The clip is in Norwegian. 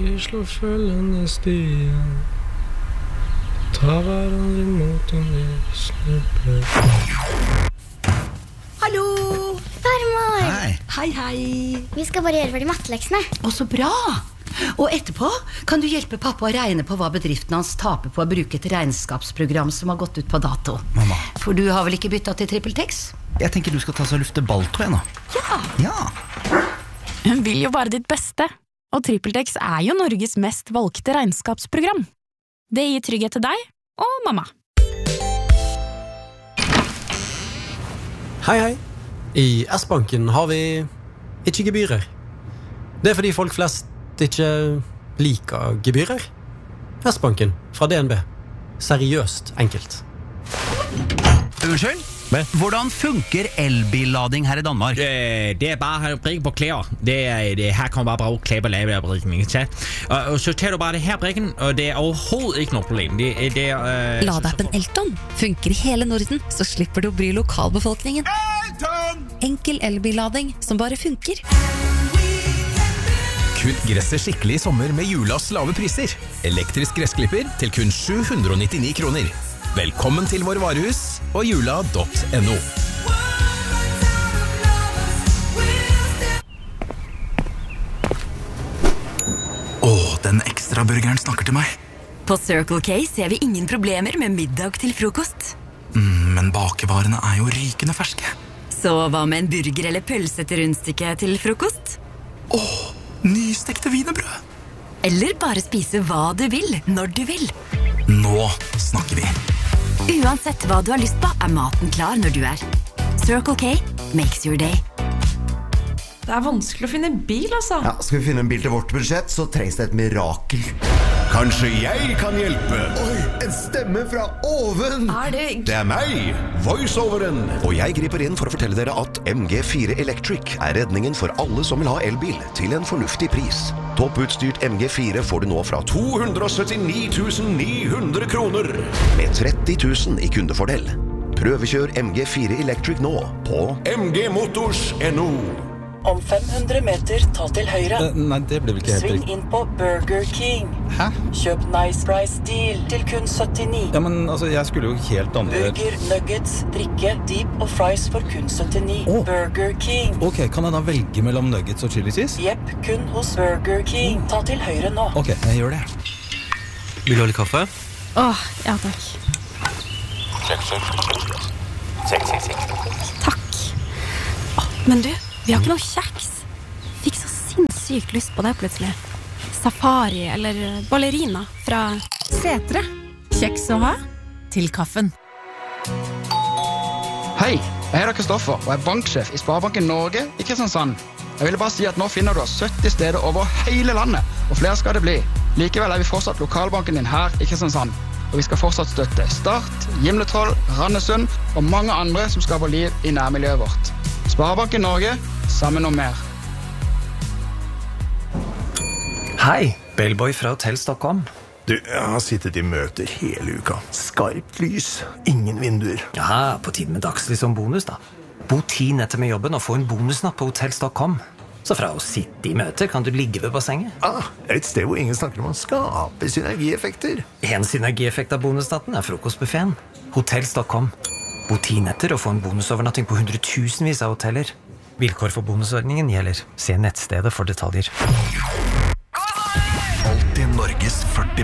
Vi slår følgende stier, tar hverandre imot om vi snubler. Hallo! Farmor! Hei. Hei, hei. Vi skal bare gjøre ferdig matteleksene. Å, så bra! Og etterpå kan du hjelpe pappa å regne på hva bedriften hans taper på å bruke et regnskapsprogram som har gått ut på dato. Mamma. For du har vel ikke byttet til TrippelTex? Jeg tenker du skal ta så lufte balltå nå. Ja. Hun vil jo bare ditt beste, og TrippelTex er jo Norges mest valgte regnskapsprogram. Det gir trygghet til deg og mamma. Hei, hei. I S-banken har vi ikke gebyrer. Det er fordi folk flest ikke liker gebyrer. S-banken fra DNB. Seriøst enkelt. Unnskyld? Hvordan funker elbillading her i Danmark? Det bare å prikke på klær. Her kan man bare klæbe og lave brikken, ikke sant? Og så tar du bare det her brikken, og det overhovedet ikke noe problem. Ladeappen Elton funker i hele Norden, så slipper du å bry lokalbefolkningen. Elton! Enkel elbillading som bare funker. Kutt gresset skikkelig i sommer med Julas lave priser. Elektrisk gressklipper til kun 799 kroner. Velkommen til vår varehus og jula.no. Den ekstra burgeren snakker til meg. På Circle K ser vi ingen problemer med middag til frokost. Men bakevarene er jo rykende ferske. Så hva med en burger eller pølse til rundstykke til frokost? Nystekte wienerbrød. Eller bare spise hva du vil, når du vil. Nå snakker vi. Uansett hva du har lyst på, er maten klar når du er. Circle K makes your day. Det er vanskelig å finne bil, altså. Ja, skal vi finne en bil til vårt budsjett, så trengs det et mirakel. Kanskje jeg kan hjelpe? Oi, en stemme fra oven! Det er meg, voiceoveren. Og jeg griper inn for å fortelle dere at MG4 Electric er redningen for alle som vil ha elbil til en fornuftig pris. Topputstyrt MG4 får du nå fra 279 900 kroner. Med 30 000 i kundefordel. Prøvekjør MG4 Electric nå på mgmotors.no. Om 500 meter, ta til høyre. Nei, det blir vel ikke helt Sving riktig. inn på Burger King. Hæ? Kjøp Nice Price Deal til kun 79. Ja, men altså, jeg skulle jo helt andre... Burger, nuggets, drikke, deep og fries for kun 79. Burger King. Ok, kan jeg da velge mellom nuggets og chili cheese? Jepp, kun hos Burger King. Ta til høyre nå. Ok, jeg gjør det. Vil du ha litt kaffe? Ja takk. Takk. Men du, vi har ikke noe kjeks. Fikk så sinnssykt lyst på det plutselig. Safari eller ballerina fra Setre. Kjeks å ha til kaffen. Hei, jeg heter Kristoffer og er banksjef i Sparebanken Norge i Kristiansand. Jeg ville bare si at nå finner du oss 70 steder over hele landet, og flere skal det bli. Likevel er vi fortsatt lokalbanken din her i Kristiansand, og vi skal fortsatt støtte Start, Gimletroll, Randesund og mange andre som skaper liv i nærmiljøet vårt. Sparebanken Norge, sammen om mer. Hei, Bellboy fra Hotell.com. Du, jeg har sittet i møter hele uka. Skarpt lys, ingen vinduer. Ja, på tiden med dagslys som bonus da. Bo 10 netter med jobben og få en bonusnatt på Hotell.com. Så fra å sitte i møter kan du ligge ved bassenget. Et sted hvor ingen snakker om å skape synergieffekter. En synergieffekt av bonusnatten er frokostbuffeten. Hotels.com. Bo 10 netter og få en bonusovernatting på 100 000 av hoteller. Vilkår for bonusordningen gjelder. Se nettstedet for detaljer. Alltid Norges 40